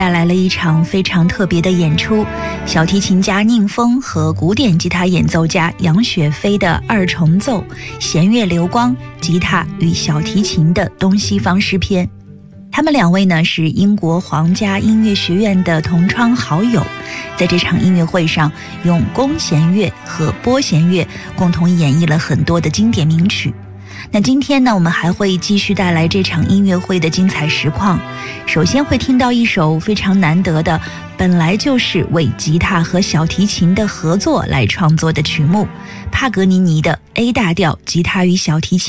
带来了一场非常特别的演出，小提琴家宁峰和古典吉他演奏家杨雪飞的二重奏，弦乐流光，吉他与小提琴的东西方诗篇。他们两位呢是英国皇家音乐学院的同窗好友，在这场音乐会上用弓弦乐和拨弦乐共同演绎了很多的经典名曲。那今天呢，我们还会继续带来这场音乐会的精彩实况。首先会听到一首非常难得的，本来就是为吉他和小提琴的合作来创作的曲目，帕格尼尼的 A 大调吉他与小提琴